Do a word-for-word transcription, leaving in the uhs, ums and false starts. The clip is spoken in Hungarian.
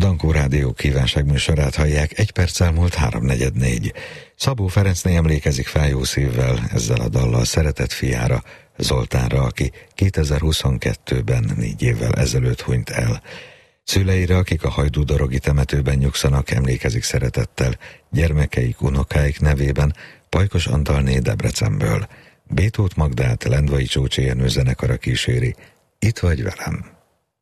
Dankó Rádió kívánságműsorát hallják, egy perc elmúlt háromnegyed négy. Szabó Ferencné emlékezik fel jó szívvel ezzel a dallal szeretett fiára, Zoltánra, aki kétezer-huszonkettőben, négy évvel ezelőtt hunyt el. Szüleire, akik a hajdúdorogi temetőben nyugszanak, emlékezik szeretettel gyermekeik, unokáik nevében Pajkos Antalné Debrecenből. Bétót Magdát Lendvai Csócsi Jenő zenekara kíséri. Itt vagy velem.